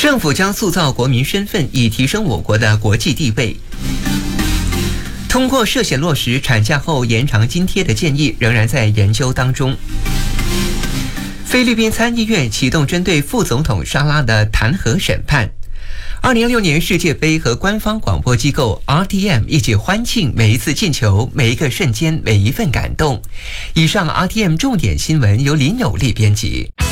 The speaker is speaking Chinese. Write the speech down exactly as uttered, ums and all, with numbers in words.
政府将塑造国民身份，以提升我国的国际地位。通过涉险落实产假后延长津贴的建议，仍然在研究当中。菲律宾参议院启动针对副总统沙拉的弹劾审判。二零二六年世界杯和官方广播机构 R T M 一起欢庆每一次进球、每一个瞬间、每一份感动。以上 R T M 重点新闻由林有利编辑。